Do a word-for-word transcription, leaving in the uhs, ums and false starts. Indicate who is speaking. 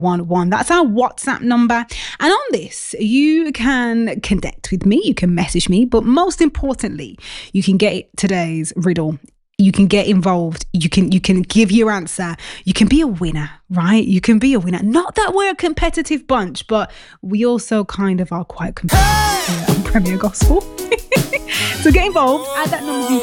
Speaker 1: one one. That's our WhatsApp number. And on this, you can connect with me, you can message me, but most importantly, you can get today's riddle. You can get involved. You can you can give your answer. You can be a winner, right? You can be a winner. Not that we're a competitive bunch, but we also kind of are quite competitive here on Premier Gospel. So get involved. Add that number